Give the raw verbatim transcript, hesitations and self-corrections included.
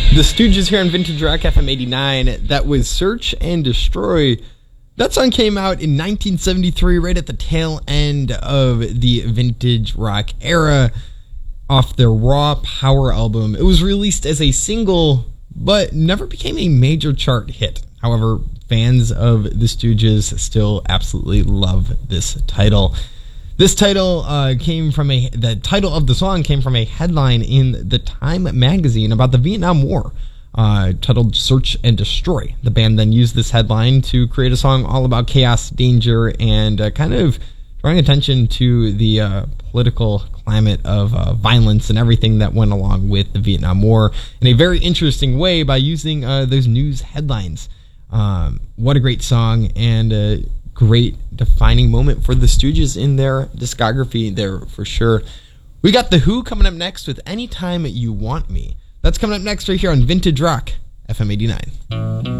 The Stooges here on Vintage Rock F M eighty-nine. That was Search and Destroy. That song came out in nineteen seventy-three, right at the tail end of the vintage rock era, off their Raw Power album. It was released as a single, but never became a major chart hit. However, fans of the Stooges still absolutely love this title. This title uh, came from a, the title of the song came from a headline in the Time magazine about the Vietnam War, uh, titled Search and Destroy. The band then used this headline to create a song all about chaos, danger, and uh, kind of drawing attention to the uh, political climate of uh, violence and everything that went along with the Vietnam War in a very interesting way by using uh, those news headlines. Um, what a great song, and uh, great defining moment for the Stooges in their discography there for sure. We got The Who coming up next with Anytime You Want Me. That's coming up next right here on Vintage Rock F M eighty-nine.